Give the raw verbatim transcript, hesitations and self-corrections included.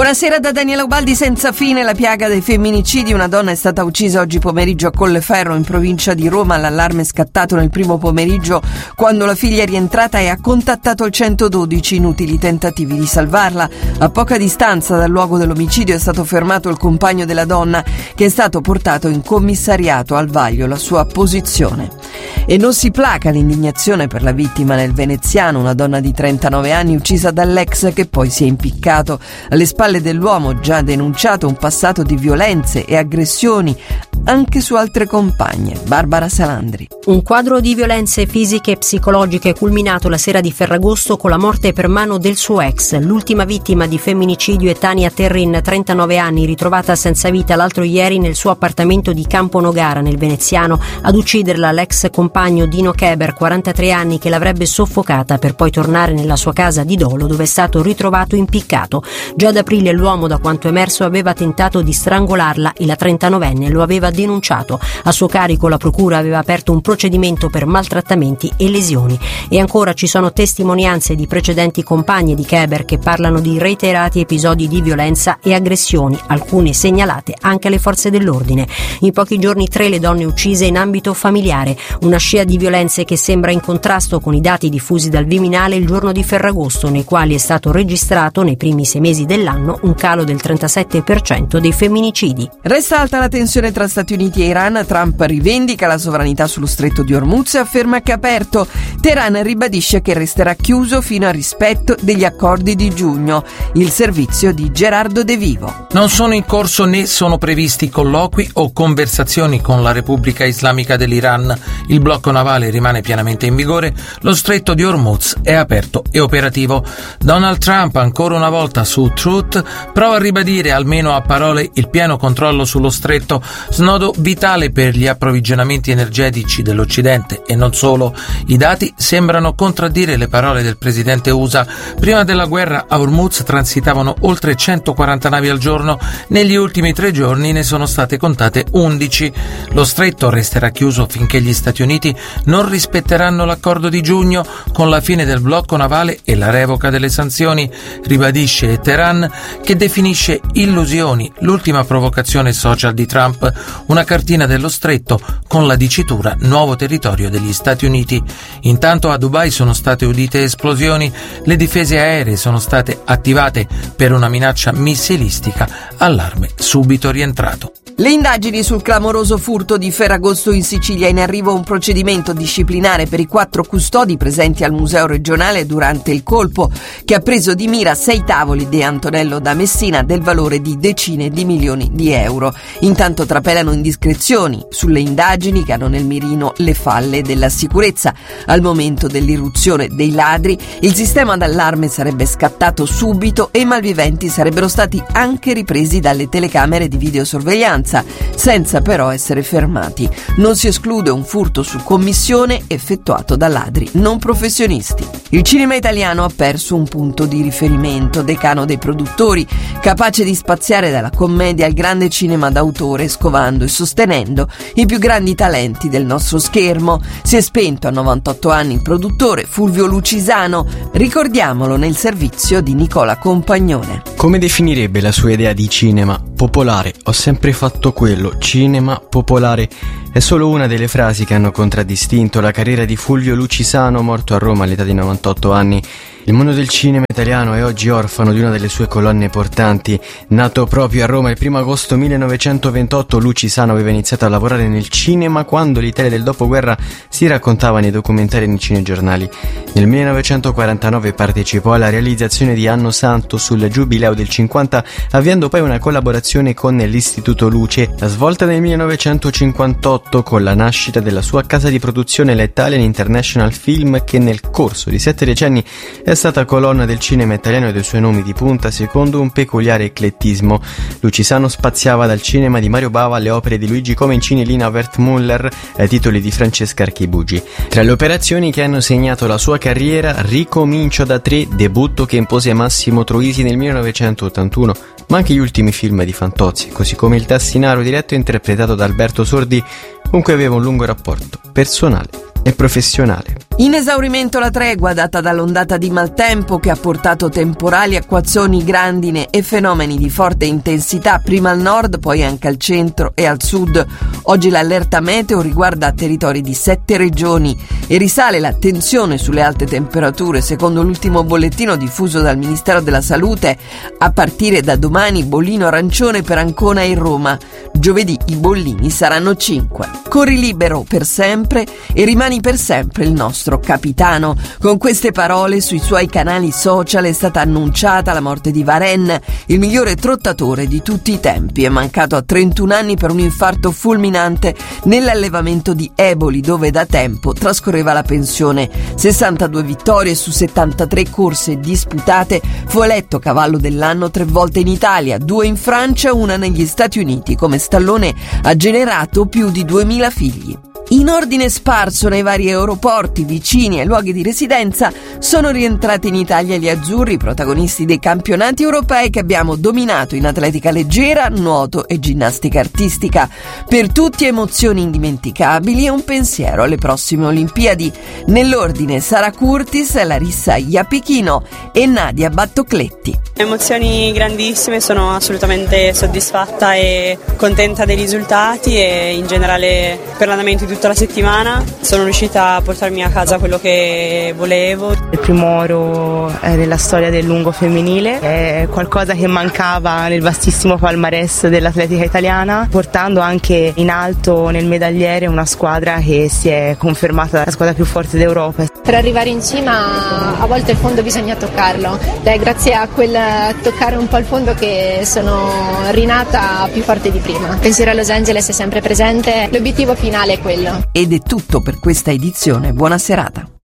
Buonasera da Daniela Ubaldi. Senza fine la piaga dei femminicidi. Una donna è stata uccisa oggi pomeriggio a Colleferro, in provincia di Roma. L'allarme è scattato nel primo pomeriggio quando la figlia è rientrata e ha contattato il centododici. Inutili tentativi di salvarla. A poca distanza dal luogo dell'omicidio è stato fermato il compagno della donna, che è stato portato in commissariato. Al vaglio la sua posizione. E non si placa l'indignazione per la vittima nel veneziano, una donna di trentanove anni uccisa dall'ex che poi si è impiccato. Alle spalle dell'uomo, già denunciato un passato di violenze e aggressioni anche su altre compagne. Barbara Salandri. Un quadro di violenze fisiche e psicologiche culminato la sera di Ferragosto con la morte per mano del suo ex. L'ultima vittima di femminicidio è Tania Terrin, trentanove anni, ritrovata senza vita l'altro ieri nel suo appartamento di Campo Nogara, nel veneziano. Ad ucciderla l'ex compagno Dino Keber, quarantatré anni, che l'avrebbe soffocata per poi tornare nella sua casa di Dolo, dove è stato ritrovato impiccato. Già ad aprile l'uomo, da quanto emerso, aveva tentato di strangolarla e la trentanovenne lo aveva denunciato. A suo carico la procura aveva aperto un procedimento per maltrattamenti e lesioni. E ancora ci sono testimonianze di precedenti compagne di Keber che parlano di reiterati episodi di violenza e aggressioni, alcune segnalate anche alle forze dell'ordine. In pochi giorni tre le donne uccise in ambito familiare, una scia di violenze che sembra in contrasto con i dati diffusi dal Viminale il giorno di Ferragosto, nei quali è stato registrato nei primi sei mesi dell'anno un calo del trentasette per cento dei femminicidi. Resta alta la tensione tra Stati Uniti e Iran. Trump rivendica la sovranità sullo stretto di Hormuz e afferma che è aperto. Teheran ribadisce che resterà chiuso fino al rispetto degli accordi di giugno. Il servizio di Gerardo De Vivo. Non sono in corso né sono previsti colloqui o conversazioni con la Repubblica Islamica dell'Iran. Il blocco navale rimane pienamente in vigore, lo stretto di Hormuz è aperto e operativo. Donald Trump, ancora una volta su Truth, prova a ribadire almeno a parole il pieno controllo sullo stretto, snodo vitale per gli approvvigionamenti energetici dell'Occidente e non solo. I dati sembrano contraddire le parole del presidente U S A. Prima della guerra a Hormuz transitavano oltre centoquaranta navi al giorno, negli ultimi tre giorni ne sono state contate undici. Lo stretto resterà chiuso finché gli Stati Uniti non rispetteranno l'accordo di giugno con la fine del blocco navale e la revoca delle sanzioni, ribadisce Teheran, che definisce illusioni l'ultima provocazione social di Trump, una cartina dello stretto con la dicitura nuovo territorio degli Stati Uniti. Intanto a Dubai sono state udite esplosioni, le difese aeree sono state attivate per una minaccia missilistica, allarme subito rientrato. Le indagini sul clamoroso furto di Ferragosto in Sicilia. In arrivo un procedimento disciplinare per i quattro custodi presenti al Museo regionale durante il colpo, che ha preso di mira sei tavoli di Antonello da Messina del valore di decine di milioni di euro. Intanto trapelano indiscrezioni sulle indagini che hanno nel mirino le falle della sicurezza. Al momento dell'irruzione dei ladri, il sistema d'allarme sarebbe scattato subito e i malviventi sarebbero stati anche ripresi dalle telecamere di videosorveglianza, senza però essere fermati. Non si esclude un furto su commissione effettuato da ladri non professionisti. Il cinema italiano ha perso un punto di riferimento, decano dei produttori, capace di spaziare dalla commedia al grande cinema d'autore, scovando e sostenendo i più grandi talenti del nostro schermo. Si è spento a novantotto anni il produttore Fulvio Lucisano, ricordiamolo nel servizio di Nicola Compagnone. Come definirebbe la sua idea di cinema? Popolare. Ho sempre fatto quello, cinema popolare. È solo una delle frasi che hanno contraddistinto la carriera di Fulvio Lucisano, morto a Roma all'età di novantotto anni. Il mondo del cinema italiano è oggi orfano di una delle sue colonne portanti. Nato proprio a Roma il primo agosto millenovecentoventotto, Lucisano aveva iniziato a lavorare nel cinema quando l'Italia del dopoguerra si raccontava nei documentari e nei cinegiornali. Nel millenovecentoquarantanove partecipò alla realizzazione di Anno Santo sul Giubileo del cinquanta, avviando poi una collaborazione con l'Istituto Luce. La svolta nel millenovecentocinquantotto con la nascita della sua casa di produzione, la Italian International Film, che nel corso di sette decenni è stata colonna del cinema italiano e dei suoi nomi di punta secondo un peculiare eclettismo. Lucisano spaziava dal cinema di Mario Bava alle opere di Luigi Comencini e Lina Wertmuller ai titoli di Francesca Archibugi. Tra le operazioni che hanno segnato la sua carriera, Ricomincio da tre, debutto che impose Massimo Troisi nel millenovecentottantuno, ma anche gli ultimi film di Fantozzi, così come Il Tassinaro, diretto e interpretato da Alberto Sordi, con cui aveva un lungo rapporto personale. e professionale. In esaurimento la tregua data dall'ondata di maltempo che ha portato temporali, acquazzoni, grandine e fenomeni di forte intensità prima al nord, poi anche al centro e al sud. Oggi l'allerta meteo riguarda territori di sette regioni e risale l'attenzione sulle alte temperature. Secondo l'ultimo bollettino diffuso dal Ministero della Salute, a partire da domani bollino arancione per Ancona e Roma. Giovedì i bollini saranno cinque. Corri libero per sempre e rimani per sempre il nostro capitano. Con queste parole sui suoi canali social è stata annunciata la morte di Varenne, il migliore trottatore di tutti i tempi. È mancato a trentuno anni per un infarto fulminante nell'allevamento di Eboli, dove da tempo trascorreva la pensione. sessantadue vittorie su settantatré corse disputate, fu eletto cavallo dell'anno tre volte in Italia, due in Francia, una negli Stati Uniti. Come stallone ha generato più di duemila figli. In ordine sparso nei vari aeroporti vicini ai luoghi di residenza sono rientrati in Italia gli azzurri, protagonisti dei campionati europei che abbiamo dominato in atletica leggera, nuoto e ginnastica artistica. Per tutti emozioni indimenticabili e un pensiero alle prossime Olimpiadi. Nell'ordine Sara Curtis, Larissa Iapichino e Nadia Battocletti. Emozioni grandissime, sono assolutamente soddisfatta e contenta dei risultati e in generale per l'andamento di tutta la settimana. Sono riuscita a portarmi a casa quello che volevo. Il primo oro nella storia del lungo femminile è qualcosa che mancava nel vastissimo palmarès dell'atletica italiana, portando anche in alto nel medagliere una squadra che si è confermata la squadra più forte d'Europa. Per arrivare in cima a volte il fondo bisogna toccarlo, è grazie a quel toccare un po' il fondo che sono rinata più forte di prima. Il pensiero a Los Angeles è sempre presente, l'obiettivo finale è quello. Ed è tutto per questa edizione, buona serata.